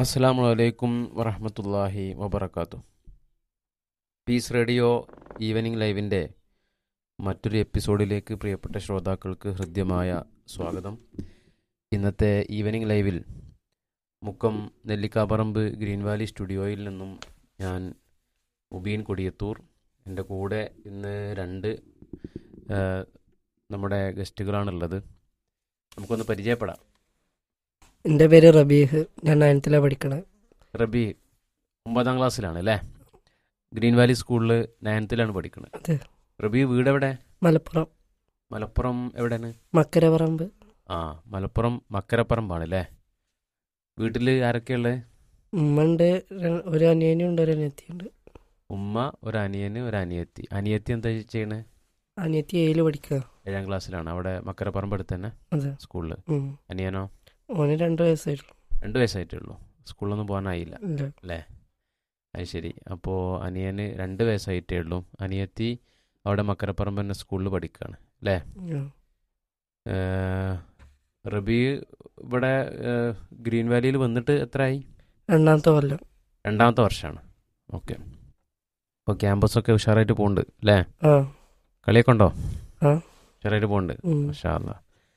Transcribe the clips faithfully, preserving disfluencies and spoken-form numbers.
അസ്സലാമു അലൈക്കും വറഹ്മത്തുള്ളാഹി വബറകാതുഹു. പീസ് റേഡിയോ ഈവനിംഗ് ലൈവിൻ്റെ മറ്റൊരു എപ്പിസോഡിലേക്ക് പ്രിയപ്പെട്ട ശ്രോതാക്കൾക്ക് ഹൃദ്യമായ സ്വാഗതം. ഇന്നത്തെ ഈവനിംഗ് ലൈവിൽ മുക്കം നെല്ലിക്കാപ്പറമ്പ് ഗ്രീൻ വാലി സ്റ്റുഡിയോയിൽ നിന്നും ഞാൻ മുബീൻ കൊടിയത്തൂർ. എൻ്റെ കൂടെ ഇന്ന് രണ്ട് ആ, നമ്മുടെ ഗസ്റ്റുകളാണുള്ളത്. നമുക്കൊന്ന് പരിചയപ്പെടാം. എൻ്റെ പേര് റബീഹ്. ഞാൻ നയൻത്തിലാണ് പഠിക്കണത്. റബി ഒമ്പതാം ക്ലാസ്സിലാണ് അല്ലേ? ഗ്രീൻ വാലി സ്കൂളിൽ നയൻത്തിലാണ് പഠിക്കുന്നത്. അതെ. റബി വീട് എവിടെ? മലപ്പുറം മലപ്പുറം എവിടെയാണ്? മക്കരപറമ്പ്. ആ, മലപ്പുറം മക്കരപ്പറമ്പാണ് അല്ലേ? വീട്ടിൽ ആരൊക്കെയുള്ളത്? ഉമ്മ ഉണ്ട്, ര- ഒരു അനിയനും ഉണ്ട്, ഒരു അനിയത്തിയുണ്ട്. ഉമ്മ, ഒരു അനിയന്, ഒരു അനിയത്തി. അനിയത്തി എന്താ ചെയ്യണേ? അനിയത്തി ഏഴില് പഠിക്കുക. ഏഴാം ക്ലാസ്സിലാണ്. അവിടെ മക്കരപ്പറമ്പ് അടുത്ത് തന്നെ അതെ. സ്കൂളിൽ. ഉം. അനിയനോ? ഓന് രണ്ട് വയസ്സായിട്ടുള്ളൂ. രണ്ട് വയസ്സായിട്ടേ ഉള്ളൂ. സ്കൂളിലൊന്നും പോകാനായില്ല ഇല്ല. അല്ലേ? അത് ശരി. അപ്പോൾ അനിയന് രണ്ട് വയസ്സായിട്ടേ ഉള്ളൂ. അനിയത്തി അവിടെ മക്കരപ്പറമ്പ് തന്നെ സ്കൂളിൽ പഠിക്കുകയാണ് അല്ലേ? ഉം. ഏഹ്, റബി ഇവിടെ ഏഹ്, ഗ്രീൻ വാലിയിൽ വന്നിട്ട് എത്രയായി? രണ്ടാമത്തെ കൊല്ലം. രണ്ടാമത്തെ വർഷമാണ്. ഓക്കെ. അപ്പോൾ ക്യാമ്പസൊക്കെ ഉഷാറായിട്ട് പോകുന്നുണ്ട് അല്ലേ? ആ. കളിയൊക്കെ ഉണ്ടോ? ആ. ഉഷാറായിട്ട് പോകുന്നുണ്ട്. ഉം. മാഷാ അല്ലാ.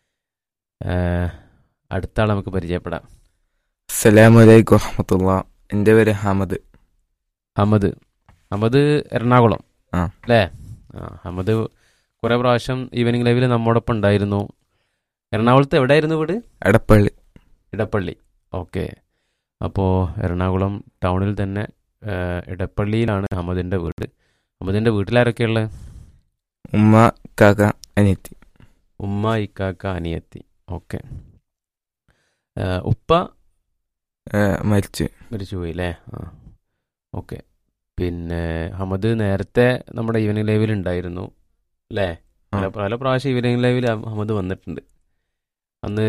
ഏഹ്, അടുത്ത ആളെ നമുക്ക് പരിചയപ്പെടാം. അസ്സലാമു അലൈക്കും വറഹ്മത്തുള്ളാ. എൻ്റെ പേര് ഹമദ്. ഹമദ്. ഹമദ് എറണാകുളം ആ. അല്ലേ? ആ, ഹമദ് കുറേ പ്രാവശ്യം ഈവനിങ് ലൈവിൽ നമ്മോടൊപ്പം ഉണ്ടായിരുന്നു. എറണാകുളത്ത് എവിടെയായിരുന്നു വീട്? എടപ്പള്ളി. ഇടപ്പള്ളി. ഓക്കെ. അപ്പോൾ എറണാകുളം ടൗണിൽ തന്നെ ഏഹ്, ഇടപ്പള്ളിയിലാണ് ഹമദിൻ്റെ വീട്. ഹമദിൻ്റെ വീട്ടിലാരൊക്കെയുള്ളത്? ഉമ്മ, കാക്ക, അനിയത്തി. ഉമ്മ, ഇക്കാക്ക, അനിയത്തി. ഓക്കെ. ഏഹ്, ഉപ്പ ഏ, മരിച്ച്. മരിച്ചുപോയി അല്ലേ? ആ, ഓക്കെ. പിന്നെ ഹമദ് നേരത്തെ നമ്മുടെ ഈവനിങ് ലൈവിൽ ഉണ്ടായിരുന്നു അല്ലേ? ആ. പല പല പ്രാവശ്യം ഈവനിങ് ലൈവിൽ ഹമദ് വന്നിട്ടുണ്ട്. അന്ന്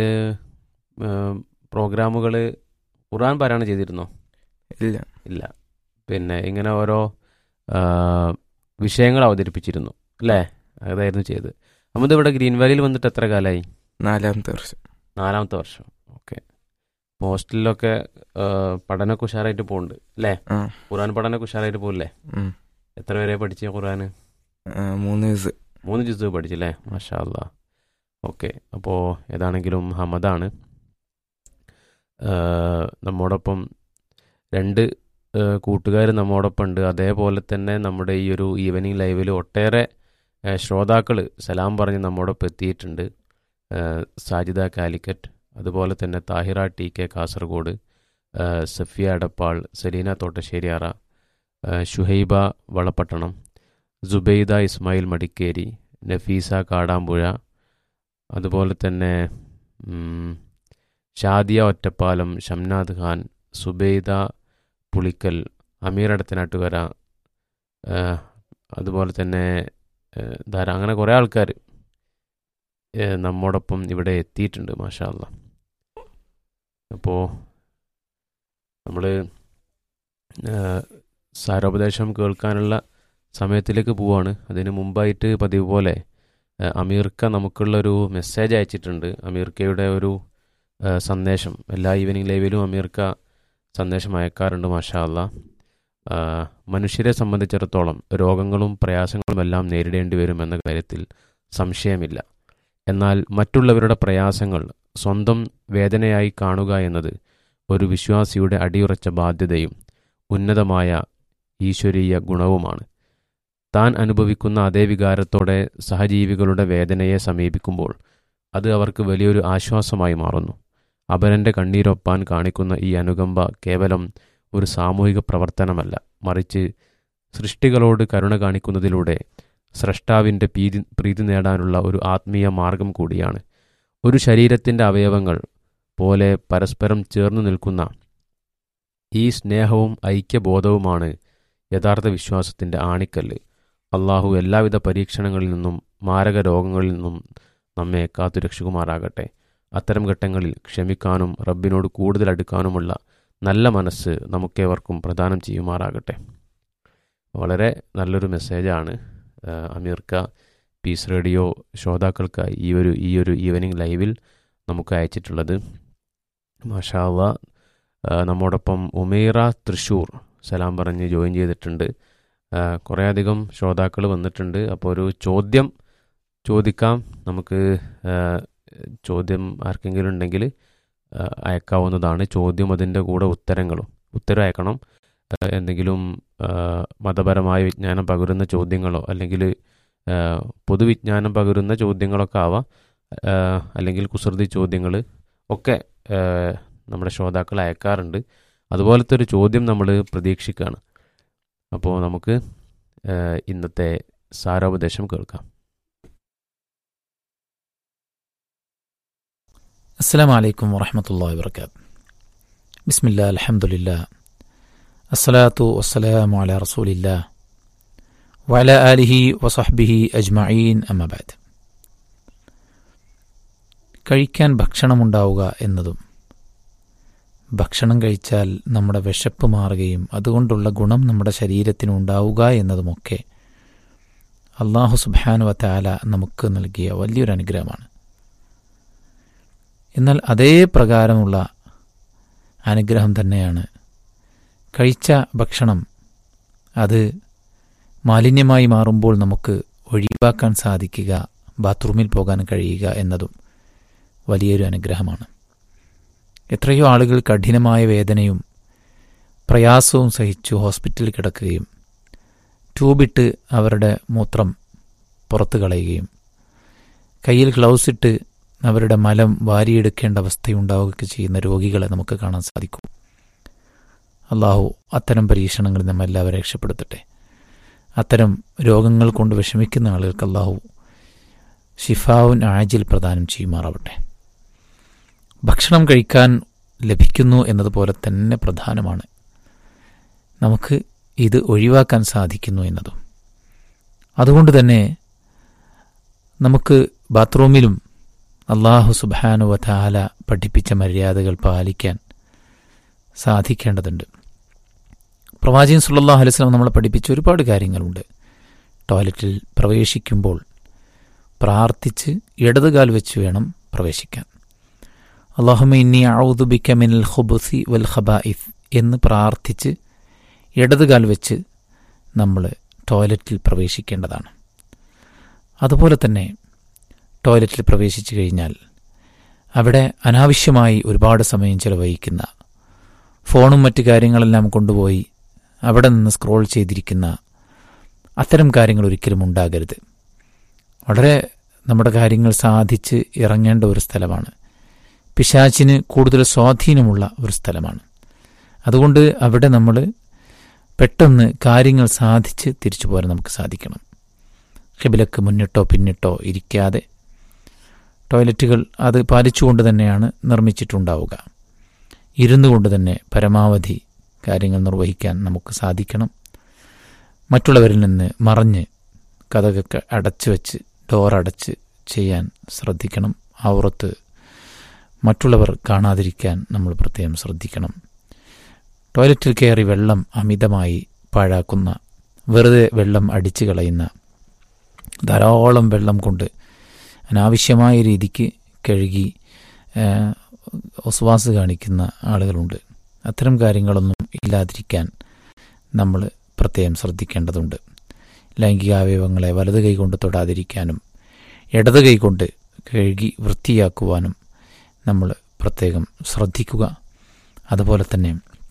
പ്രോഗ്രാമുകൾ ഖുർആൻ പാരായണം ചെയ്തിരുന്നോ? ഇല്ല. ഇല്ല. പിന്നെ ഇങ്ങനെ ഓരോ ആ, വിഷയങ്ങൾ അവതരിപ്പിച്ചിരുന്നു അല്ലേ? അതായിരുന്നു ചെയ്ത്. ഹമദ് ഇവിടെ ഗ്രീൻ വാലിയിൽ വന്നിട്ട് എത്ര കാലമായി? നാലാമത്തെ വർഷം. നാലാമത്തെ വർഷം. ഓക്കെ. ഹോസ്റ്റലിലൊക്കെ ആ, പഠനമൊക്കെ ഉഷാറായിട്ട് പോകുന്നുണ്ട് അല്ലേ? ആ. ഖുർആൻ പഠനമൊക്കെ ഉഷാറായിട്ട് പോകില്ലേ? ഉം. എത്ര വരെ പഠിച്ച ഖുർആൻ? ആ, മൂന്ന് വയസ്സ്. മൂന്ന് ജിസ് പഠിച്ചില്ലേ? മാഷാ അല്ലാ. ഓക്കെ. അപ്പോൾ ഏതാണെങ്കിലും ഹമദാണ് ഏഹ്, നമ്മോടൊപ്പം. രണ്ട് കൂട്ടുകാർ നമ്മോടൊപ്പം ഉണ്ട്. അതേപോലെ തന്നെ നമ്മുടെ ഈ ഒരു ഈവനിങ് ലൈവിൽ ഒട്ടേറെ ശ്രോതാക്കൾ സലാം പറഞ്ഞ് നമ്മോടൊപ്പം എത്തിയിട്ടുണ്ട്. ഏഹ്, സാജിദ കാലിക്കറ്റ്, അതുപോലെ തന്നെ താഹിറ ടി കെ കാസർഗോഡ്, ഏഹ്, സഫിയ എടപ്പാൾ, സലീന തോട്ടശ്ശേരിയാറ, ഏഹ്, ഷുഹൈബ വളപ്പട്ടണം, സുബൈദ ഇസ്മായിൽ മടിക്കേരി, നഫീസ കാടാമ്പുഴ, അതുപോലെ തന്നെ ഉം, ഷാദിയ ഒറ്റപ്പാലം, ഷംനാദ് ഖാൻ, സുബൈദ പുളിക്കൽ, അമീർ അടത്തനാട്ടുകര, ഏഹ്, അതുപോലെ തന്നെ ഏഹ്, ധാരാ അങ്ങനെ കുറേ ആൾക്കാർ ഏഹ്, നമ്മോടൊപ്പം ഇവിടെ എത്തിയിട്ടുണ്ട്. മാഷാ അല്ലാ. അപ്പോൾ നമ്മൾ സാരോപദേശം കേൾക്കാനുള്ള സമയത്തിലേക്ക് പോവാണ്. അതിന് മുമ്പായിട്ട് പതിവ് പോലെ ഏഹ്, അമീർക്ക നമുക്കുള്ളൊരു മെസ്സേജ് അയച്ചിട്ടുണ്ട്. അമീർക്കയുടെ ഒരു ഏഹ്, സന്ദേശം എല്ലാ ഈവനിങ് ലൈവിലും അമീർക്ക സന്ദേശം അയക്കാറുണ്ട്. മാഷാ അല്ലാ. ആഹ്, മനുഷ്യരെ സംബന്ധിച്ചിടത്തോളം രോഗങ്ങളും പ്രയാസങ്ങളും എല്ലാം നേരിടേണ്ടി വരുമെന്ന കാര്യത്തിൽ സംശയമില്ല. എന്നാൽ മറ്റുള്ളവരുടെ പ്രയാസങ്ങൾ സ്വന്തം വേദനയായി കാണുക എന്നത് ഒരു വിശ്വാസിയുടെ അടിയുറച്ച ബാധ്യതയും ഉന്നതമായ ഈശ്വരീയ ഗുണവുമാണ്. താൻ അനുഭവിക്കുന്ന അതേ വികാരത്തോടെ സഹജീവികളുടെ വേദനയെ സമീപിക്കുമ്പോൾ അത് അവർക്ക് വലിയൊരു ആശ്വാസമായി മാറുന്നു. അപരൻ്റെ കണ്ണീരൊപ്പാൻ കാണിക്കുന്ന ഈ അനുകമ്പ കേവലം ഒരു സാമൂഹിക പ്രവർത്തനമല്ല, മറിച്ച് സൃഷ്ടികളോട് കരുണ കാണിക്കുന്നതിലൂടെ സ്രഷ്ടാവിൻ്റെ പ്രീതി പ്രീതി നേടാനുള്ള ഒരു ആത്മീയ മാർഗം കൂടിയാണ്. ഒരു ശരീരത്തിൻ്റെ അവയവങ്ങൾ പോലെ പരസ്പരം ചേർന്നു നിൽക്കുന്ന ഈ സ്നേഹവും ഐക്യബോധവുമാണ് യഥാർത്ഥ വിശ്വാസത്തിൻ്റെ ആണിക്കല്ല്. അള്ളാഹു എല്ലാവിധ പരീക്ഷണങ്ങളിൽ നിന്നും മാരക രോഗങ്ങളിൽ നിന്നും നമ്മെ കാത്തുരക്ഷിക്കുമാറാകട്ടെ. അത്തരം ഘട്ടങ്ങളിൽ ക്ഷമിക്കാനും റബ്ബിനോട് കൂടുതൽ അടുക്കാനുമുള്ള നല്ല മനസ്സ് നമുക്കേവർക്കും പ്രദാനം ചെയ്യുമാറാകട്ടെ. വളരെ നല്ലൊരു മെസ്സേജാണ് ഏഹ്, അമീർക്ക പീസ് റേഡിയോ ശ്രോതാക്കൾക്കായി ഈ ഒരു ഈ ഒരു ഈവനിങ് ലൈവിൽ നമുക്ക് അയച്ചിട്ടുള്ളത്. മാഷാ അല്ലാ. നമ്മോടൊപ്പം ഉമൈറ തൃശ്ശൂർ സലാം പറഞ്ഞ് ജോയിൻ ചെയ്തിട്ടുണ്ട്. കുറേയധികം ശ്രോതാക്കൾ വന്നിട്ടുണ്ട്. അപ്പോൾ ഒരു ചോദ്യം ചോദിക്കാം. നമുക്ക് ചോദ്യം ആർക്കെങ്കിലും ഉണ്ടെങ്കിൽ അയക്കാവുന്നതാണ്. ചോദ്യം അതിൻ്റെ കൂടെ ഉത്തരങ്ങളും ഉത്തരം അയക്കണം. എന്തെങ്കിലും മതപരമായ വിജ്ഞാനം പകരുന്ന ചോദ്യങ്ങളോ അല്ലെങ്കിൽ പൊതുവിജ്ഞാനം പകരുന്ന ചോദ്യങ്ങളൊക്കെ ആവാം, അല്ലെങ്കിൽ കുസൃതി ചോദ്യങ്ങൾ ഒക്കെ നമ്മുടെ ശ്രോതാക്കൾ അയക്കാറുണ്ട്. അതുപോലത്തെ ഒരു ചോദ്യം നമ്മൾ പ്രതീക്ഷിക്കുകയാണ്. അപ്പോൾ നമുക്ക് ഇന്നത്തെ സാരോപദേശം കേൾക്കാം. അസ്സലാമു അലൈക്കും വറഹ്മത്തുള്ളാഹി വബറകാതുഹു. ബിസ്മില്ലാ അൽഹംദുലില്ലാ അസ്സലാത്തു വസ്സലാമു അലാ റസൂലില്ലാ വഅലാ ആലിഹി വസഹ്ബിഹി അജ്മഈൻ അമ്മാ ബഅദ്. കഴിക്കാൻ ഭക്ഷണമുണ്ടാവുക എന്നതും ഭക്ഷണം കഴിച്ചാൽ നമ്മുടെ വിശപ്പ് മാറുകയും അതുകൊണ്ടുള്ള ഗുണം നമ്മുടെ ശരീരത്തിന് ഉണ്ടാവുക എന്നതുമൊക്കെ അല്ലാഹു സുബ്ഹാനഹു വ തആല നമുക്ക് നൽകിയ വലിയൊരു അനുഗ്രഹമാണ്. എന്നാൽ അതേ പ്രകാരമുള്ള അനുഗ്രഹം തന്നെയാണ് കഴിച്ച ഭക്ഷണം അത് മാലിന്യമായി മാറുമ്പോൾ നമുക്ക് ഒഴിവാക്കാൻ സാധിക്കുക, ബാത്റൂമിൽ പോകാൻ കഴിയുക എന്നതും വലിയൊരു അനുഗ്രഹമാണ്. എത്രയോ ആളുകൾ കഠിനമായ വേദനയും പ്രയാസവും സഹിച്ചു ഹോസ്പിറ്റലിൽ കിടക്കുകയും ട്യൂബിട്ട് അവരുടെ മൂത്രം പുറത്തു കളയുകയും കയ്യിൽ ഗ്ലൗസ് ഇട്ട് അവരുടെ മലം വാരിയെടുക്കേണ്ട അവസ്ഥയുണ്ടാവുകയൊക്കെ ചെയ്യുന്ന രോഗികളെ നമുക്ക് കാണാൻ സാധിക്കും. അള്ളാഹു അത്തരം പരീക്ഷണങ്ങളിൽ നമ്മെല്ലാവരും രക്ഷപ്പെടുത്തട്ടെ. അത്തരം രോഗങ്ങൾ കൊണ്ട് വിഷമിക്കുന്ന ആളുകൾക്ക് അള്ളാഹു ഷിഫാവുൻ ആജിൽ പ്രദാനം ചെയ്യുമാറാവട്ടെ. ഭക്ഷണം കഴിക്കാൻ ലഭിക്കുന്നു എന്നതുപോലെ തന്നെ പ്രധാനമാണ് നമുക്ക് ഇത് ഒഴിവാക്കാൻ സാധിക്കുന്നു എന്നതും. അതുകൊണ്ട് തന്നെ നമുക്ക് ബാത്റൂമിലും അല്ലാഹു സുബ്ഹാനഹു വ തആല പഠിപ്പിച്ച മര്യാദകൾ പാലിക്കാൻ സാധിക്കേണ്ടതുണ്ട്. പ്രവാചകൻ സല്ലല്ലാഹു അലൈഹി വസല്ലം നമ്മളെ പഠിപ്പിച്ച ഒരുപാട് കാര്യങ്ങളുണ്ട്. ടോയ്ലറ്റിൽ പ്രവേശിക്കുമ്പോൾ പ്രാർത്ഥിച്ച് ഇടതുകാൽ വെച്ച് വേണം പ്രവേശിക്കാൻ. അല്ലാഹുമ്മ ഇന്നി അഊദു ബിക മിനൽ ഖുബുസി വൽ ഖബായിസ് എന്ന് പ്രാർത്ഥിച്ച് ഇടതുകാൽ വെച്ച് നമ്മൾ ടോയ്ലറ്റിൽ പ്രവേശിക്കേണ്ടതാണ്. അതുപോലെ തന്നെ ടോയ്ലറ്റിൽ പ്രവേശിച്ചു കഴിഞ്ഞാൽ അവിടെ അനാവശ്യമായി ഒരുപാട് സമയം ചിലവഴിക്കുന്ന, ഫോണും മറ്റു കാര്യങ്ങളെല്ലാം കൊണ്ടുപോയി അവിടെ നിന്ന് സ്ക്രോൾ ചെയ്തിരിക്കുന്ന അത്തരം കാര്യങ്ങൾ ഒരിക്കലും ഉണ്ടാകരുത്. വളരെ നമ്മുടെ കാര്യങ്ങൾ സാധിച്ച് ഇറങ്ങേണ്ട ഒരു സ്ഥലമാണ്. പിശാചിന് കൂടുതൽ സ്വാധീനമുള്ള ഒരു സ്ഥലമാണ്. അതുകൊണ്ട് അവിടെ നമ്മൾ പെട്ടെന്ന് കാര്യങ്ങൾ സാധിച്ച് തിരിച്ചു പോരാൻ നമുക്ക് സാധിക്കണം. ഖിബിലക്ക് മുന്നിട്ടോ പിന്നിട്ടോ ഇരിക്കാതെ ടോയ്ലറ്റുകൾ അത് പാലിച്ചുകൊണ്ട് തന്നെയാണ് നിർമ്മിച്ചിട്ടുണ്ടാവുക. ഇരുന്നു കൊണ്ട് തന്നെ പരമാവധി കാര്യങ്ങൾ നിർവഹിക്കാൻ നമുക്ക് സാധിക്കണം. മറ്റുള്ളവരിൽ നിന്ന് മറഞ്ഞ് കതകൊക്കെ അടച്ചു വെച്ച് ഡോറടച്ച് ചെയ്യാൻ ശ്രദ്ധിക്കണം. ഔറത്ത് മറ്റുള്ളവർ കാണാതിരിക്കാൻ നമ്മൾ പ്രത്യേകം ശ്രദ്ധിക്കണം. ടോയ്ലറ്റിൽ കയറി വെള്ളം അമിതമായി പാഴാക്കുന്ന, വെറുതെ വെള്ളം അടിച്ചു കളയുന്ന, ധാരാളം വെള്ളം കൊണ്ട് അനാവശ്യമായ രീതിക്ക് കഴുകി ഒസ്വാസ് കാണിക്കുന്ന ആളുകളുണ്ട്. അത്തരം കാര്യങ്ങളൊന്നും ഇല്ലാതിരിക്കാൻ നമ്മൾ പ്രത്യേകം ശ്രദ്ധിക്കേണ്ടതുണ്ട്. ലൈംഗികാവയവങ്ങളെ വലത് കൈകൊണ്ട് തൊടാതിരിക്കാനും ഇടത് കൈകൊണ്ട് കഴുകി വൃത്തിയാക്കുവാനും നമ്മൾ പ്രത്യേകം ശ്രദ്ധിക്കുക. അതുപോലെ തന്നെ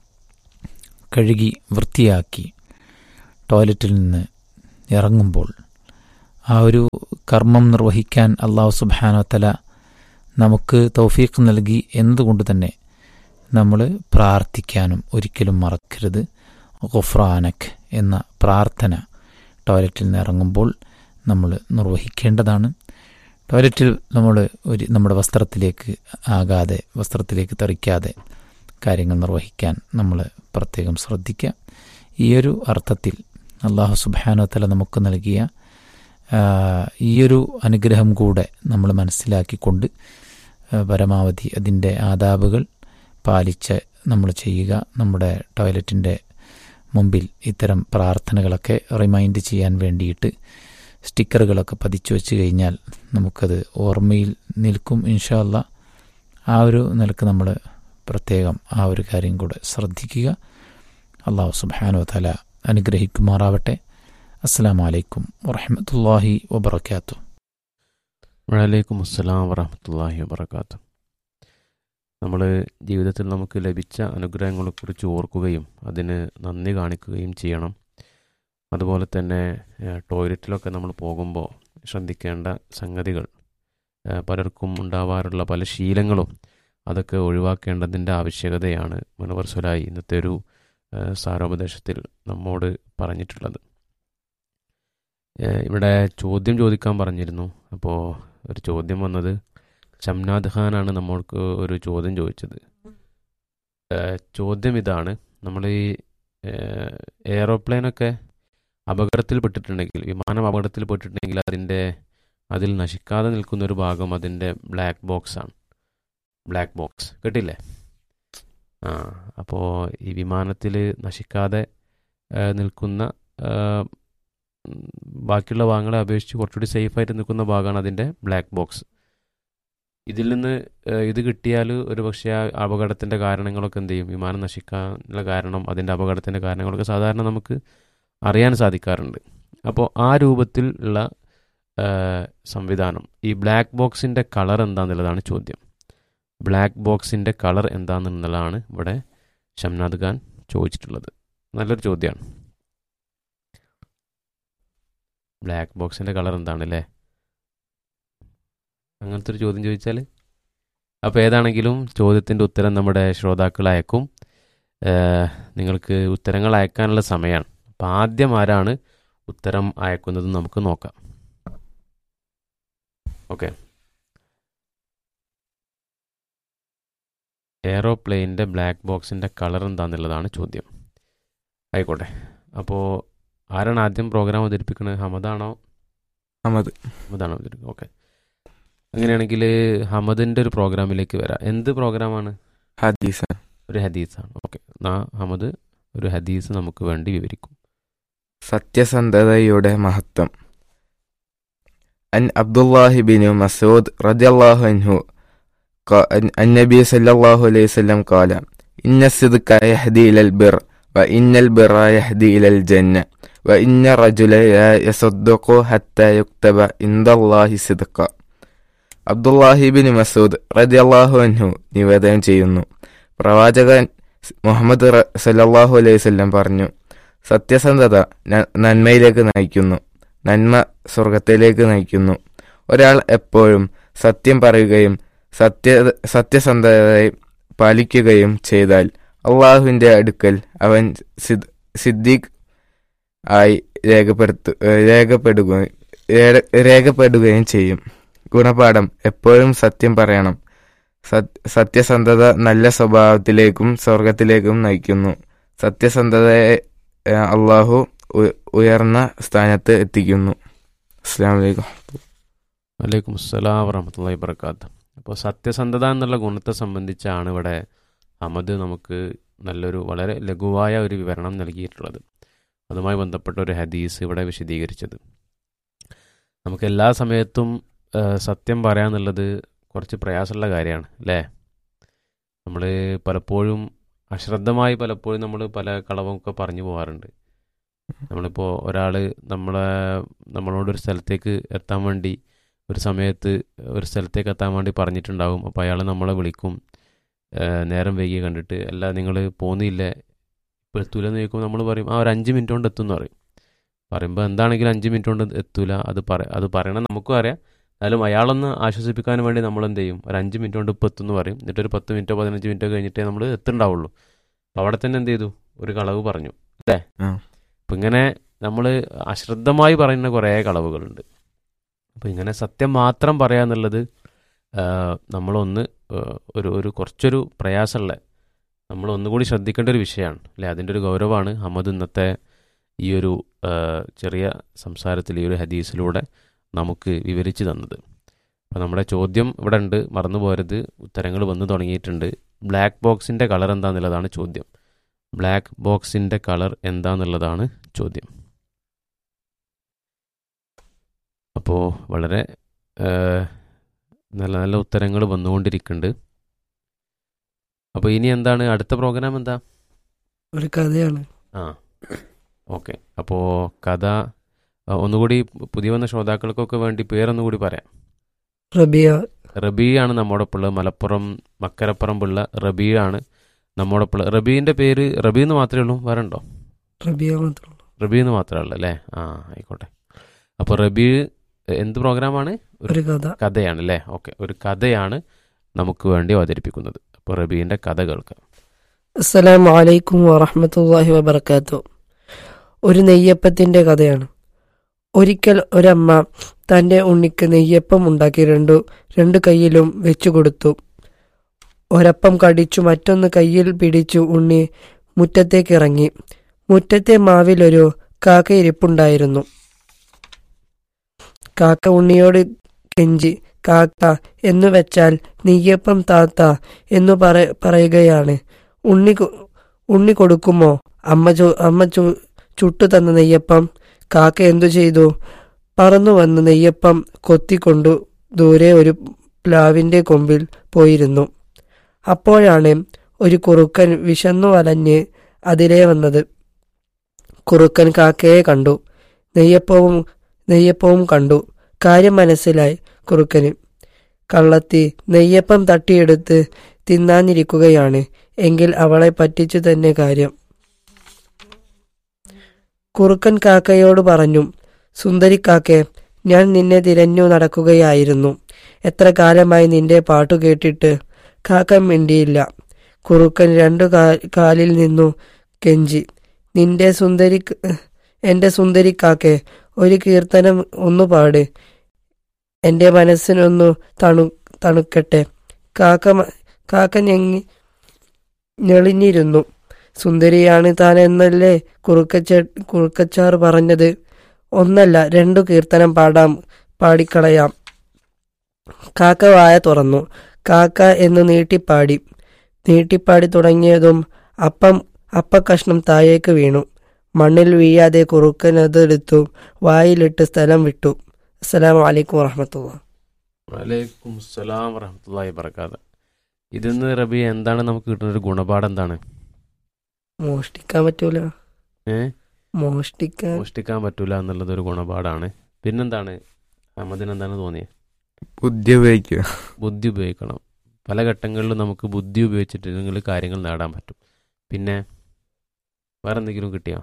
കഴുകി വൃത്തിയാക്കി ടോയ്ലറ്റിൽ നിന്ന് ഇറങ്ങുമ്പോൾ ആ ഒരു കർമ്മം നിർവഹിക്കാൻ അല്ലാഹു സുബ്ഹാനഹു വ തആല നമുക്ക് തൗഫീഖ് നൽകി എന്നതുകൊണ്ട് തന്നെ നമ്മൾ പ്രാർത്ഥിക്കാനും ഒരിക്കലും മറക്കരുത്. ഗുഫ്രാനക് എന്ന പ്രാർത്ഥന ടോയ്ലറ്റിൽ നിന്ന് ഇറങ്ങുമ്പോൾ നമ്മൾ നിർവഹിക്കേണ്ടതാണ്. ടോയ്ലറ്റിൽ നമ്മൾ ഒരു നമ്മുടെ വസ്ത്രത്തിലേക്ക് ആകാതെ, വസ്ത്രത്തിലേക്ക് തെറിക്കാതെ കാര്യങ്ങൾ നിർവഹിക്കാൻ നമ്മൾ പ്രത്യേകം ശ്രദ്ധിക്കുക. ഈയൊരു അർത്ഥത്തിൽ അല്ലാഹു സുബ്ഹാനഹു വ തആല നമുക്ക് നൽകിയ ഈയൊരു അനുഗ്രഹം കൂടെ നമ്മൾ മനസ്സിലാക്കിക്കൊണ്ട് പരമാവധി അതിൻ്റെ ആദാബുകൾ പാലിച്ച് നമ്മൾ ചെയ്യുക. നമ്മുടെ ടോയ്ലറ്റിൻ്റെ മുമ്പിൽ ഇത്തരം പ്രാർത്ഥനകളൊക്കെ റിമൈൻഡ് ചെയ്യാൻ വേണ്ടിയിട്ട് സ്റ്റിക്കറുകളൊക്കെ പതിച്ചു വെച്ച് കഴിഞ്ഞാൽ നമുക്കത് ഓർമ്മയിൽ നിൽക്കും ഇൻഷാ അല്ലാഹ്. ആ ഒരു നിലക്ക് നമ്മൾ പ്രത്യേകം ആ ഒരു കാര്യം കൂടെ ശ്രദ്ധിക്കുക. അള്ളാഹു സുബ്ഹാനഹു വ തആല അനുഗ്രഹിക്കുമാറാവട്ടെ. അസ്സലാമു അലൈക്കും വറഹ്മത്തുള്ളാഹി വബറകാതുഹു. വഅലൈക്കും അസ്സലാം വറഹ്മത്തുള്ളാഹി വബറകാതുഹു. നമ്മൾ ജീവിതത്തിൽ നമുക്ക് ലഭിച്ച അനുഗ്രഹങ്ങളെക്കുറിച്ച് ഓർക്കുകയും അതിന് നന്ദി കാണിക്കുകയും ചെയ്യണം. അതുപോലെ തന്നെ ടോയ്ലറ്റിലൊക്കെ നമ്മൾ പോകുമ്പോൾ ശ്രദ്ധിക്കേണ്ട സംഗതികൾ, പലർക്കും ഉണ്ടാവാറുള്ള പല ശീലങ്ങളും അതൊക്കെ ഒഴിവാക്കേണ്ടതിൻ്റെ ആവശ്യകതയാണ് മുനവർ സ്വലാഹി ഇന്നത്തെ ഒരു സാരോപദേശത്തിൽ നമ്മോട് പറഞ്ഞിട്ടുള്ളത്. ഇവിടെ ചോദ്യം ചോദിക്കാൻ പറഞ്ഞിരുന്നു. അപ്പോൾ ഒരു ചോദ്യം വന്നത് ഷംനാദ് ഖാനാണ് നമ്മൾക്ക് ഒരു ചോദ്യം ചോദിച്ചത്. ചോദ്യം ഇതാണ്: നമ്മൾ ഈ എയറോപ്ലെയിനൊക്കെ അപകടത്തിൽപ്പെട്ടിട്ടുണ്ടെങ്കിൽ, വിമാനം അപകടത്തിൽപ്പെട്ടിട്ടുണ്ടെങ്കിൽ അതിൻ്റെ അതിൽ നശിക്കാതെ നിൽക്കുന്ന ഒരു ഭാഗം അതിൻ്റെ ബ്ലാക്ക് ബോക്സ് ആണ്. ബ്ലാക്ക് ബോക്സ് കേട്ടില്ലേ? ആ അപ്പോൾ ഈ വിമാനത്തിൽ നശിക്കാതെ നിൽക്കുന്ന ബാക്കിയുള്ള ഭാഗങ്ങളെ അപേക്ഷിച്ച് കുറച്ചുകൂടി സേഫായിട്ട് നിൽക്കുന്ന ഭാഗമാണ് അതിൻ്റെ ബ്ലാക്ക് ബോക്സ്. ഇതിൽ നിന്ന് ഇത് കിട്ടിയാൽ ഒരു പക്ഷേ ആ അപകടത്തിൻ്റെ കാരണങ്ങളൊക്കെ എന്ത് ചെയ്യും, വിമാനം നശിക്കാനുള്ള കാരണം, അതിൻ്റെ അപകടത്തിൻ്റെ കാരണങ്ങളൊക്കെ സാധാരണ നമുക്ക് അറിയാൻ സാധിക്കാറുണ്ട്. അപ്പോൾ ആ രൂപത്തിൽ ഉള്ള സംവിധാനം, ഈ ബ്ലാക്ക് ബോക്സിൻ്റെ കളർ എന്താണെന്നുള്ളതാണ് ചോദ്യം. ബ്ലാക്ക് ബോക്സിൻ്റെ കളർ എന്താണെന്നുള്ളതാണ് ഇവിടെ ഷംനാദ് ഖാൻ ചോദിച്ചിട്ടുള്ളത്. നല്ലൊരു ചോദ്യമാണ്. ബ്ലാക്ക് ബോക്സിൻ്റെ കളർ എന്താണല്ലേ, അങ്ങനത്തെ ഒരു ചോദ്യം ചോദിച്ചാൽ. അപ്പോൾ ഏതാണെങ്കിലും ചോദ്യത്തിൻ്റെ ഉത്തരം നമ്മുടെ ശ്രോതാക്കൾ അയക്കും. നിങ്ങൾക്ക് ഉത്തരങ്ങൾ അയക്കാനുള്ള സമയമാണ്. അപ്പോൾ ആദ്യം ആരാണ് ഉത്തരം അയക്കുന്നത് നമുക്ക് നോക്കാം. ഓക്കെ, എയറോപ്ലെയിനിൻ്റെ ബ്ലാക്ക് ബോക്സിൻ്റെ കളർ എന്താണെന്നുള്ളതാണ് ചോദ്യം. ആയിക്കോട്ടെ. അപ്പോൾ ആരാണ് ആദ്യം പ്രോഗ്രാം അവതരിപ്പിക്കുന്നത്? ഹമദാണോ? ഹമദ് ഹമദാണോ അവതരിപ്പിക്കുന്നത്? ഓക്കെ, അങ്ങനെയാണെങ്കിൽ ഹമദിൻ്റെ ഒരു പ്രോഗ്രാമിലേക്ക് വരാം. എന്ത് പ്രോഗ്രാമാണ്? ഹദീസ്. ഒരു ഹദീസാണ്. ഓക്കെ, നാ ഹമദ് ഒരു ഹദീസ് നമുക്ക് വേണ്ടി വിവരിക്കും. സത്യസന്ധതയുടെ മഹത്വം. അൻ അബ്ദുല്ലാഹി ബിൻ മസ്ഊദ് റളിയല്ലാഹു അൻഹു النبي صلى الله عليه وسلم قال إن الصدق يهدي إلى البر وإن البر يهدي إلى الجنة وإن الرجل لا يصدق حتى يكتب عند الله صدقا. അബ്ദുല്ലാഹി ബിൻ മസ്ഊദ് റളിയല്ലാഹു അൻഹു നിവേദനം ചെയ്യുന്നു, പ്രവാചകൻ മുഹമ്മദ് സല്ലല്ലാഹു അലൈഹി വസല്ലം പറഞ്ഞു, സത്യസന്ധത നന്മയിലേക്ക് നയിക്കുന്നു, നന്മ സ്വർഗത്തിലേക്ക് നയിക്കുന്നു. ഒരാൾ എപ്പോഴും സത്യം പറയുകയും സത്യ സത്യസന്ധതയെ പാലിക്കുകയും ചെയ്താൽ അള്ളാഹുവിൻ്റെ അടുക്കൽ അവൻ സിദ് സിദ്ദീഖ് ആയി രേഖപ്പെടുത്തു രേഖപ്പെടുകയും രേഖപ്പെടുകയും ചെയ്യും. ഗുണപാഠം: എപ്പോഴും സത്യം പറയണം. സത്യസന്ധത നല്ല സ്വഭാവത്തിലേക്കും സ്വർഗത്തിലേക്കും നയിക്കുന്നു. സത്യസന്ധതയെ അള്ളാഹു ഉയർന്ന സ്ഥാനത്ത് എത്തിക്കുന്നു. അസ്സലാമു അലൈക്കും. വലൈക്കും അസ്സലാം വറഹ്മത്തുള്ളാഹി വബറകാതുഹു. അപ്പോൾ സത്യസന്ധത എന്നുള്ള ഗുണത്തെ സംബന്ധിച്ചാണ് ഇവിടെ ഹമദ് നമുക്ക് നല്ലൊരു വളരെ ലഘുവായ ഒരു വിവരണം നൽകിയിട്ടുള്ളത്. അതുമായി ബന്ധപ്പെട്ട ഒരു ഹദീസ് ഇവിടെ വിശദീകരിച്ചത്. നമുക്ക് എല്ലാ സമയത്തും സത്യം പറയാന്നുള്ളത് കുറച്ച് പ്രയാസമുള്ള കാര്യമാണ് അല്ലേ? നമ്മൾ പലപ്പോഴും അശ്രദ്ധമായി പലപ്പോഴും നമ്മൾ പല കളവൊക്കെ പറഞ്ഞു പോകാറുണ്ട്. നമ്മളിപ്പോൾ ഒരാൾ നമ്മളെ നമ്മളോടൊരു സ്ഥലത്തേക്ക് എത്താൻ വേണ്ടി ഒരു സമയത്ത് ഒരു സ്ഥലത്തേക്ക് എത്താൻ വേണ്ടി പറഞ്ഞിട്ടുണ്ടാകും. അപ്പോൾ അയാൾ നമ്മളെ വിളിക്കും, നേരം വൈകി കണ്ടിട്ട്, അല്ല നിങ്ങൾ പോന്നില്ലേ, ഇപ്പോൾ എത്തൂലെന്ന് ചോദിക്കുമ്പോൾ നമ്മൾ പറയും ആ ഒരു അഞ്ച് മിനിറ്റ് കൊണ്ട് എത്തുമെന്ന് പറയും. പറയുമ്പോൾ എന്താണെങ്കിലും അഞ്ച് മിനിറ്റ് കൊണ്ട് എത്തൂല, അത് പറ അത് പറയണം നമുക്കും അറിയാം. എന്നാലും അയാളൊന്ന് ആശ്വസിപ്പിക്കാൻ വേണ്ടി നമ്മൾ എന്ത് ചെയ്യും, ഒരു അഞ്ച് മിനിറ്റ് കൊണ്ട് ഇപ്പോൾ എത്തുമെന്ന് പറയും. എന്നിട്ടൊരു പത്ത് മിനിറ്റോ പതിനഞ്ച് മിനിറ്റോ കഴിഞ്ഞിട്ടേ നമ്മൾ എത്തുണ്ടാവുള്ളൂ. അപ്പോൾ അവിടെ തന്നെ എന്ത് ചെയ്തു, ഒരു കളവ് പറഞ്ഞു അല്ലേ? അപ്പം ഇങ്ങനെ നമ്മൾ അശ്രദ്ധമായി പറയുന്ന കുറേ കളവുകളുണ്ട്. അപ്പോൾ ഇങ്ങനെ സത്യം മാത്രം പറയുക എന്നുള്ളത് നമ്മളൊന്ന് ഒരു ഒരു കുറച്ചൊരു പ്രയാസമുള്ള, നമ്മളൊന്നുകൂടി ശ്രദ്ധിക്കേണ്ട ഒരു വിഷയമാണ് അല്ലേ? അതിൻ്റെ ഒരു ഗൗരവമാണ് ഹമദ് ഇന്നത്തെ ഈ ഒരു ചെറിയ സംസാരത്തിൽ, ഈ ഒരു ഹദീസിലൂടെ നമുക്ക് വിവരിച്ച് തന്നത്. അപ്പോൾ നമ്മുടെ ചോദ്യം ഇവിടെ ഉണ്ട്, മറന്നു പോരുത്. ഉത്തരങ്ങൾ വന്നു തുടങ്ങിയിട്ടുണ്ട്. ബ്ലാക്ക് ബോക്സിൻ്റെ കളർ എന്താണെന്നുള്ളതാണ് ചോദ്യം. ബ്ലാക്ക് ബോക്സിൻ്റെ കളർ എന്താണെന്നുള്ളതാണ് ചോദ്യം. അപ്പോൾ വളരെ നല്ല നല്ല ഉത്തരങ്ങൾ വന്നുകൊണ്ടിരിക്കുന്നുണ്ട്. അപ്പോൾ ഇനി എന്താണ് അടുത്ത പ്രോഗ്രാം എന്താ? ഒരു കഥയാണ്. ആ ഓക്കെ. അപ്പോൾ കഥ ആ, ഒന്നുകൂടി പുതിയ വന്ന ശ്രോതാക്കൾക്കൊക്കെ വേണ്ടി പേരൊന്നുകൂടി പറയാം. റബിയ. റബീ ആണ് നമ്മോടൊപ്പം ഉള്ളത്. മലപ്പുറം മക്കരപ്പറമ്പുള്ള റബീ ആണ് നമ്മോടൊപ്പം ഉള്ളത്. റബീൻ്റെ പേര് റബീ എന്ന് മാത്രമേ ഉള്ളൂ, വേറെ ഉണ്ടോ? റബിയ മാത്രമേ റബീ എന്ന് മാത്രമേ ഉള്ളൂ അല്ലേ? ആ ആയിക്കോട്ടെ. അപ്പോൾ റബീ എന്ത് പ്രോഗ്രാമാണ്? ഒരു കഥ. കഥയാണ് അല്ലേ? ഓക്കെ, ഒരു കഥയാണ് നമുക്ക് വേണ്ടി അവതരിപ്പിക്കുന്നത്. അപ്പോൾ റബീൻ്റെ കഥ കേൾക്കാം. അസ്സലാമു അലൈക്കും വറഹ്മത്തുള്ളാഹി വബറകാതുഹു. ഒരു നെയ്യപ്പത്തിൻ്റെ കഥയാണ്. ഒരിക്കൽ ഒരമ്മ തൻ്റെ ഉണ്ണിക്ക് നെയ്യപ്പം ഉണ്ടാക്കി രണ്ടു രണ്ട് കൈയിലും വെച്ചു കൊടുത്തു. ഒരപ്പം കടിച്ചു മറ്റൊന്ന് കയ്യിൽ പിടിച്ചു ഉണ്ണി മുറ്റത്തേക്ക് ഇറങ്ങി. മുറ്റത്തെ മാവിലൊരു കാക്ക ഇരിപ്പുണ്ടായിരുന്നു. കാക്ക ഉണ്ണിയോട് കെഞ്ചി, കാക്ക എന്നു വെച്ചാൽ നെയ്യപ്പം താത്ത എന്നു പറ പറയുകയാണ്. ഉണ്ണി കൊ- ഉണ്ണി കൊടുക്കുമോ? അമ്മ ചു അമ്മ ചു ചുട്ടു തന്ന നെയ്യപ്പം. കാക്ക എന്തു ചെയ്തു? പറന്നു വന്ന് നെയ്യപ്പം കൊത്തിക്കൊണ്ടു ദൂരെ ഒരു പ്ലാവിൻ്റെ കൊമ്പിൽ പോയിരുന്നു. അപ്പോഴാണ് ഒരു കുറുക്കൻ വിശന്നു വലഞ്ഞ് അതിലേ വന്നത്. കുറുക്കൻ കാക്കയെ കണ്ടു, നെയ്യപ്പവും നെയ്യപ്പവും കണ്ടു. കാര്യം മനസ്സിലായി കുറുക്കന്. കള്ളത്തി നെയ്യപ്പം തട്ടിയെടുത്ത് തിന്നാനിരിക്കുകയാണ് എങ്കിൽ അവളെ പറ്റിച്ചു തന്നെ കാര്യം. കുറുക്കൻ കാക്കയോട് പറഞ്ഞു, സുന്ദരിക്കാക്കെ, ഞാൻ നിന്നെ തിരഞ്ഞു നടക്കുകയായിരുന്നു. എത്ര കാലമായി നിന്റെ പാട്ടു കേട്ടിട്ട്. കാക്ക മിണ്ടിയില്ല. കുറുക്കൻ രണ്ടു കാ- കാലിൽ നിന്നു കെഞ്ചി, നിന്റെ സുന്ദരി എൻ്റെ സുന്ദരിക്കാക്കെ, ഒരു കീർത്തനം ഒന്നു പാട്, എൻ്റെ മനസ്സിനൊന്നു തണു തണുക്കട്ടെ. കാക്ക മ- കാക്ക ഞെങ്ങി ഞെളിഞ്ഞിരുന്നു. സുന്ദരിയാണ് താൻ എന്നല്ലേ കുറുക്കച്ച കുറുക്കച്ചാർ പറഞ്ഞത്? ഒന്നല്ല രണ്ടു കീർത്തനം പാടാം, പാടിക്കളയാം. കാക്ക വായ തുറന്നു. കാക്ക എന്ന് നീട്ടിപ്പാടി. നീട്ടിപ്പാടി തുടങ്ങിയതും അപ്പം അപ്പക്കഷ്ണം താഴേക്ക് വീണു. മണ്ണിൽ വീഴാതെ കുറുക്കൻ അതെടുത്തു വായിലിട്ട് സ്ഥലം വിട്ടു. അസ്സലാമു അലൈക്കും വറഹ്മത്തുള്ളാഹി. വലൈക്കും അസ്സലാം വറഹ്മത്തുള്ളാഹി വബറകാതുഹു. ഇതിന്ന് റബി എന്താണ് നമുക്ക് കിട്ടുന്ന ഒരു ഗുണപാഠം എന്താണ്? മോഷ്ടിക്കാൻ പറ്റൂല. ഏ മോഷ്ടിക്കാൻ മോഷ്ടിക്കാൻ പറ്റൂല എന്നുള്ളത് ഒരു ഗുണപാഠമാണ്. പിന്നെന്താണ് അഹമ്മദിന് എന്താണ് തോന്നിയത്? ബുദ്ധി ഉപയോഗിക്കുക. ബുദ്ധി ഉപയോഗിക്കണം. പല ഘട്ടങ്ങളിലും നമുക്ക് ബുദ്ധി ഉപയോഗിച്ചിട്ടുണ്ടെങ്കിൽ കാര്യങ്ങൾ നേടാൻ പറ്റും. പിന്നെ വേറെ എന്തെങ്കിലും കിട്ടിയോ?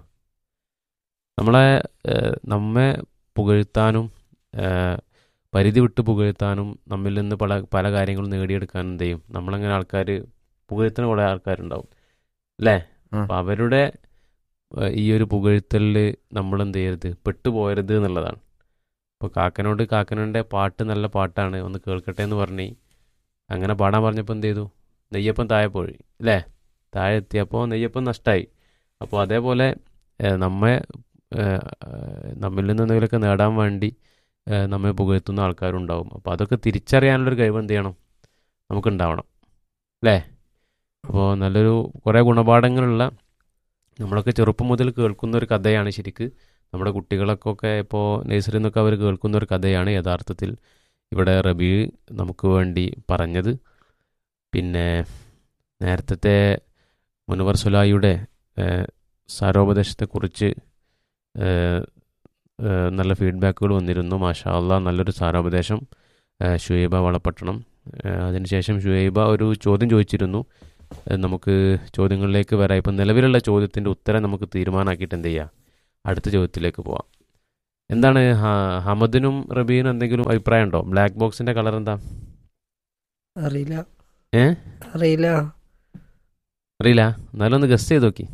നമ്മളെ ഏഹ്, നമ്മെ പുകഴ്ത്താനും ഏഹ്, പരിധി വിട്ട് പുകഴ്ത്താനും നമ്മിൽ നിന്ന് പല പല കാര്യങ്ങളും നേടിയെടുക്കാനും എന്ത് ചെയ്യും? നമ്മളങ്ങനെ ആൾക്കാർ പുകഴ്ത്തുന്ന കുറേ ആൾക്കാരുണ്ടാവും അല്ലേ? ഉം. അപ്പം അവരുടെ ഏഹ്, ഈ ഒരു പുകഴ്ത്തലിൽ നമ്മൾ എന്ത് ചെയ്യരുത്? പെട്ടുപോയരുത് എന്നുള്ളതാണ്. ഇപ്പോൾ കാക്കനോട് കാക്കനോൻ്റെ പാട്ട് നല്ല പാട്ടാണ്, ഒന്ന് കേൾക്കട്ടെ എന്ന് പറഞ്ഞ് അങ്ങനെ പാടാൻ പറഞ്ഞപ്പോൾ എന്ത് ചെയ്തു? നെയ്യപ്പം താഴെ പോയി അല്ലേ? താഴെ എത്തിയപ്പോൾ നെയ്യപ്പം നഷ്ടമായി. അപ്പോൾ അതേപോലെ ഏഹ്, നമ്മെ ഏഹ്, നമ്മിൽ നിന്ന് എന്തെങ്കിലുമൊക്കെ നേടാൻ വേണ്ടി ഏഹ്, നമ്മെ പുകഴ്ത്തുന്ന ആൾക്കാരുണ്ടാവും. അപ്പോൾ അതൊക്കെ തിരിച്ചറിയാനുള്ളൊരു കഴിവ് എന്ത് ചെയ്യണം? നമുക്കുണ്ടാവണം അല്ലേ? അപ്പോൾ നല്ലൊരു കുറേ ഗുണപാഠങ്ങളുള്ള, നമ്മളൊക്കെ ചെറുപ്പം മുതൽ കേൾക്കുന്ന ഒരു കഥയാണ് ശരിക്ക്. നമ്മുടെ കുട്ടികളൊക്കെ ഇപ്പോൾ നഴ്സറിയിൽ നിന്നൊക്കെ അവർ കേൾക്കുന്ന ഒരു കഥയാണ് യഥാർത്ഥത്തിൽ ഇവിടെ റബീ നമുക്ക് വേണ്ടി പറഞ്ഞത്. പിന്നെ നേരത്തെ മുനവർ സുലായിയുടെ ഏഹ്, സാരോപദേശത്തെക്കുറിച്ച് ഏഹ്, ഏഹ്, നല്ല ഫീഡ്ബാക്കുകൾ വന്നിരുന്നു. മാഷാ അള്ളാ, നല്ലൊരു സാരോപദേശം. ഏഹ്, ഷുഹൈബ വളപട്ടണം. ഏഹ്, അതിനുശേഷം ഷുഹൈബ ഒരു ചോദ്യം ചോദിച്ചിരുന്നു. ഏഹ്, നമുക്ക് ചോദ്യങ്ങളിലേക്ക് വരാം. ഇപ്പം നിലവിലുള്ള ചോദ്യത്തിൻ്റെ ഉത്തരം നമുക്ക് തീരുമാനമാക്കിയിട്ട് എന്ത് ചെയ്യുക? അടുത്ത ചോദ്യത്തിലേക്ക് പോവാം. എന്താണ് ഹ- ഹമദിനും റബീനും എന്തെങ്കിലും അഭിപ്രായം ഉണ്ടോ? ബ്ലാക്ക് ബോക്സിൻ്റെ കളർ എന്താ? അറിയില്ല. ഏ അറിയില്ല. അറിയില്ല? എന്നാലും ഒന്ന് ഗസ് ചെയ്ത് നോക്കി.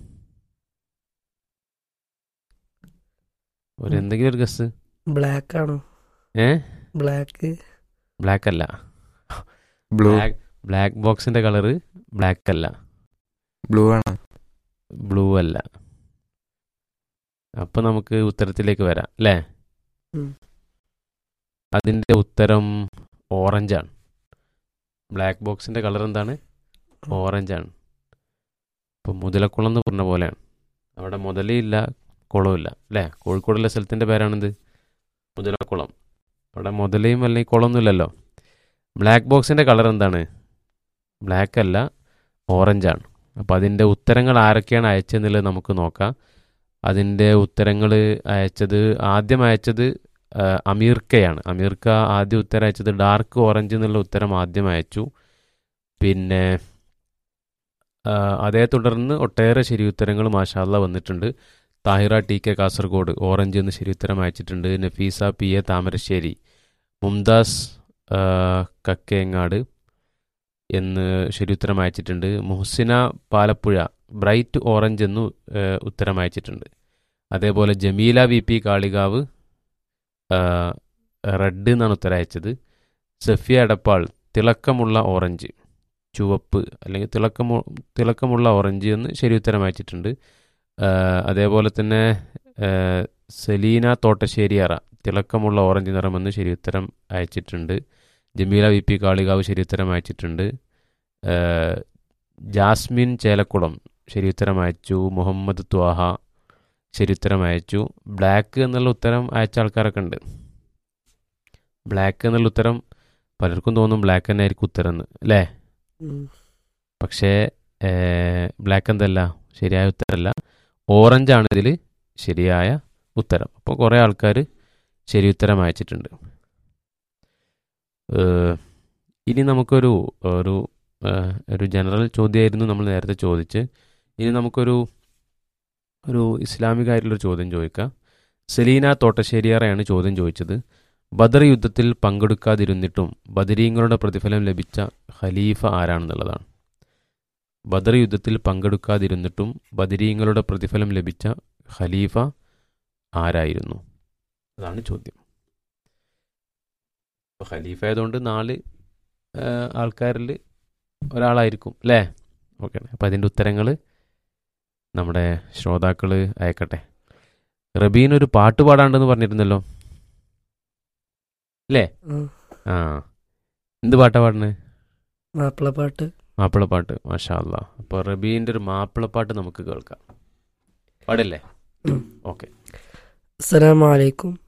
ഒരു എന്തെങ്കിലും ഒരു ഗസ്. ബ്ലാക്ക് ആണോ? ഏ ബ്ലാക്ക്. ബ്ലാക്ക് അല്ല. ബ്ലൂ. ബ്ലാക്ക് ബ്ലാക്ക് ബോക്സിൻ്റെ കളറ് ബ്ലാക്ക് അല്ല, ബ്ലൂ ആണ്. ബ്ലൂ അല്ല. അപ്പം നമുക്ക് ഉത്തരത്തിലേക്ക് വരാം അല്ലേ? ഉം. അതിൻ്റെ ഉത്തരം ഓറഞ്ചാണ്. ബ്ലാക്ക് ബോക്സിൻ്റെ കളർ എന്താണ്? ഓറഞ്ചാണ്. ഇപ്പം മുതലക്കുളം എന്ന് പറഞ്ഞ പോലെയാണ്. അവിടെ മുതലയില്ല, കുളമില്ല അല്ലേ? കോഴിക്കോടുള്ള സ്ഥലത്തിൻ്റെ പേരാണിത് മുതലക്കുളം. അവിടെ മുതലയും അല്ലെങ്കിൽ കുളമൊന്നുമില്ലല്ലോ. ബ്ലാക്ക് ബോക്സിൻ്റെ കളർ എന്താണ്? ബ്ലാക്ക് അല്ല, ഓറഞ്ചാണ്. അപ്പോൾ അതിൻ്റെ ഉത്തരങ്ങൾ ആരൊക്കെയാണ് അയച്ചതെന്നുള്ളത് നമുക്ക് നോക്കാം. അതിൻ്റെ ഉത്തരങ്ങൾ അയച്ചത് ആദ്യം അയച്ചത് ആ, അമീർക്കയാണ്. അമീർക്ക ആദ്യം ഉത്തരം അയച്ചത് ഡാർക്ക് ഓറഞ്ച് എന്നുള്ള ഉത്തരം ആദ്യം അയച്ചു. പിന്നെ ആ, അതേ തുടർന്ന് ഒട്ടേറെ ശരി ഉത്തരങ്ങൾ മാഷാ അല്ലാ വന്നിട്ടുണ്ട്. Thahira T K Kasaragod orange എന്ന് ശരി ഉത്തരം അയച്ചിട്ടുണ്ട്. നഫീസ പി എ താമരശ്ശേരി, മുംതാസ് ആ, കക്കേങ്ങാട് എന്ന് ശരി ഉത്തരം അയച്ചിട്ടുണ്ട്. മുഹ്സിന പാലപ്പുഴ ബ്രൈറ്റ് ഓറഞ്ച് എന്ന് ആ, ഉത്തരം അയച്ചിട്ടുണ്ട്. അതേപോലെ ജമീല വി പി കാളികാവ് ആ, റെഡ് എന്നാണ് ഉത്തരം അയച്ചത്. സഫിയ എടപ്പാൾ തിളക്കമുള്ള ഓറഞ്ച്, ചുവപ്പ് അല്ലെങ്കിൽ തിളക്കമു തിളക്കമുള്ള ഓറഞ്ച് എന്ന് ശരി ഉത്തരം അയച്ചിട്ടുണ്ട്. ആ, അതേപോലെ തന്നെ ആ, സെലീന തോട്ടശ്ശേരിയറ തിളക്കമുള്ള ഓറഞ്ച് നിറമെന്ന് ശരി ഉത്തരം അയച്ചിട്ടുണ്ട്. ജമീല വി പി കാളികാവ് ശരി ഉത്തരം അയച്ചിട്ടുണ്ട്. ആ, ജാസ്മിൻ ചേലക്കുളം ശരി ഉത്തരം അയച്ചു. മുഹമ്മദ് ത്വാഹ ശരി ഉത്തരം അയച്ചു. ബ്ലാക്ക് എന്നുള്ള ഉത്തരം അയച്ച ആൾക്കാരൊക്കെ ഉണ്ട്. ബ്ലാക്ക് എന്നുള്ള ഉത്തരം പലർക്കും തോന്നും ബ്ലാക്ക് തന്നെ ആയിരിക്കും ഉത്തരം എന്ന്, അല്ലേ? ഉം. പക്ഷേ ബ്ലാക്ക് എന്തല്ല ശരിയായ ഉത്തരമല്ല, ഓറഞ്ചാണ് ഇതിൽ ശരിയായ ഉത്തരം. അപ്പോൾ കുറേ ആൾക്കാർ ശരി ഉത്തരം അയച്ചിട്ടുണ്ട്. ഏഹ്, ഇനി നമുക്കൊരു ഒരു ഏഹ്, ഒരു ജനറൽ ചോദ്യമായിരുന്നു നമ്മൾ നേരത്തെ ചോദിച്ച്. ഇനി നമുക്കൊരു ഒരു ഇസ്ലാമികമായിട്ടുള്ളൊരു ചോദ്യം ചോദിക്കാം. സെലീന തോട്ടശ്ശേരിയാറയാണ് ചോദ്യം ചോദിച്ചത്. ബദർ യുദ്ധത്തിൽ പങ്കെടുക്കാതിരുന്നിട്ടും ബദരീങ്ങളുടെ പ്രതിഫലം ലഭിച്ച ഖലീഫ ആരാണെന്നുള്ളതാണ്. ബദർ യുദ്ധത്തിൽ പങ്കെടുക്കാതിരുന്നിട്ടും ബദരീങ്ങളുടെ പ്രതിഫലം ലഭിച്ച ഖലീഫ ആരായിരുന്നു? അതാണ് ചോദ്യം. ഇപ്പോൾ ഖലീഫ ആയതുകൊണ്ട് നാല് ഏഹ്, ആൾക്കാരിൽ ഒരാളായിരിക്കും, അല്ലേ? ഓക്കെ. അപ്പോൾ അതിൻ്റെ ഉത്തരങ്ങൾ നമ്മുടെ ശ്രോതാക്കൾ അയക്കട്ടെ. റബീൻ ഒരു പാട്ട് പാടാണ്ടെന്ന് പറഞ്ഞിരുന്നല്ലോ, അല്ലേ? ഉം. ആ, എന്ത് പാട്ടാ പാടുന്നത്? മാപ്പിളപ്പാട്ട്. മാപ്പിളപ്പാട്ട്. മാഷാ അല്ലാ. അപ്പോൾ റബീൻ്റെ ഒരു മാപ്പിളപ്പാട്ട് നമുക്ക് കേൾക്കാം. പാടില്ലേ? ഉം. ഓക്കെ. അസ്സലാമു അലൈക്കും